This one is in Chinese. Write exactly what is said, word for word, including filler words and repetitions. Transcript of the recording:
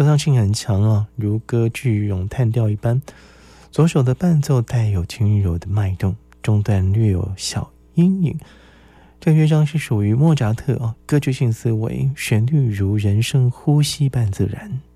歌唱性很强啊，如歌剧咏叹调一般。左手的伴奏带有轻柔的脉动，中段略有小阴影。这个乐章是属于莫扎特啊，歌剧性思维，旋律如人声呼吸般自然。